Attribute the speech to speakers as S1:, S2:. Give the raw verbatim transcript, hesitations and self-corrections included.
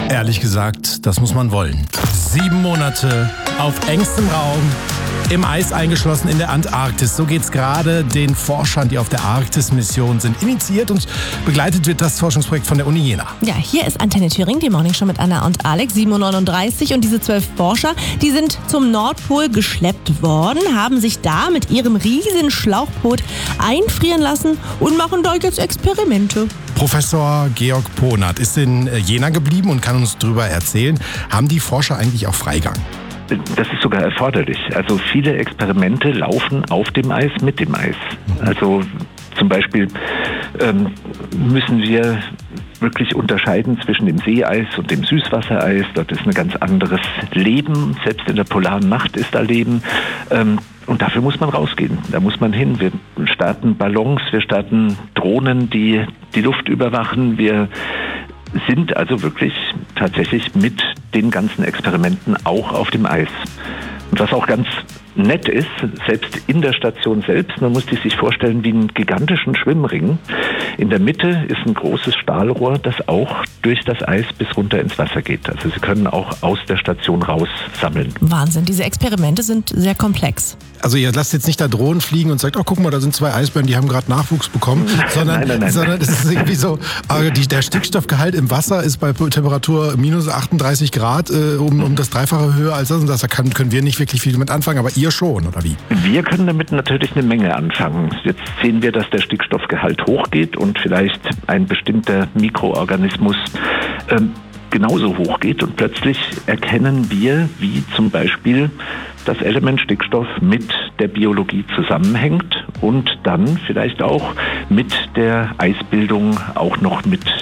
S1: Ehrlich gesagt, das muss man wollen. Sieben Monate auf engstem Raum, im Eis eingeschlossen in der Antarktis. So geht's gerade den Forschern, die auf der Arktis-Mission sind. Initiiert und begleitet wird das Forschungsprojekt von der Uni Jena.
S2: Ja, hier ist Antenne Thüringen, die Morning Show mit Anna und Alex, sieben Uhr neununddreißig. Und diese zwölf Forscher, die sind zum Nordpol geschleppt worden, haben sich da mit ihrem riesen Schlauchboot einfrieren lassen und machen da jetzt Experimente.
S1: Professor Georg Ponert ist in Jena geblieben und kann uns darüber erzählen. Haben die Forscher eigentlich auch Freigang?
S3: Das ist sogar erforderlich. Also viele Experimente laufen auf dem Eis, mit dem Eis. Also zum Beispiel ähm, müssen wir wirklich unterscheiden zwischen dem Seeeis und dem Süßwassereis. Dort ist ein ganz anderes Leben. Selbst in der polaren Nacht ist da Leben. Ähm, und dafür muss man rausgehen. Da muss man hin. Wir starten Ballons, wir starten Drohnen, die die Luft überwachen. Wir sind also wirklich tatsächlich mit den ganzen Experimenten auch auf dem Eis. Und was auch ganz nett ist, selbst in der Station selbst, man muss die sich vorstellen wie einen gigantischen Schwimmring. In der Mitte ist ein großes Stahlrohr, das auch durch das Eis bis runter ins Wasser geht. Also Sie können auch aus der Station raus sammeln.
S2: Wahnsinn, diese Experimente sind sehr komplex.
S1: Also ihr lasst jetzt nicht da Drohnen fliegen und sagt, oh guck mal, da sind zwei Eisbären, die haben gerade Nachwuchs bekommen, sondern,
S3: nein, nein, nein.
S1: sondern es ist irgendwie so, äh, die, der Stickstoffgehalt im Wasser ist bei Temperatur minus achtunddreißig Grad, äh, um, um das Dreifache höher als das und das. Da kann, können wir nicht wirklich viel mit anfangen, aber ihr schon, oder wie?
S3: Wir können damit natürlich eine Menge anfangen. Jetzt sehen wir, dass der Stickstoffgehalt hochgeht und vielleicht ein bestimmter Mikroorganismus ähm, genauso hoch geht und plötzlich erkennen wir, wie zum Beispiel das Element Stickstoff mit der Biologie zusammenhängt und dann vielleicht auch mit der Eisbildung auch noch mit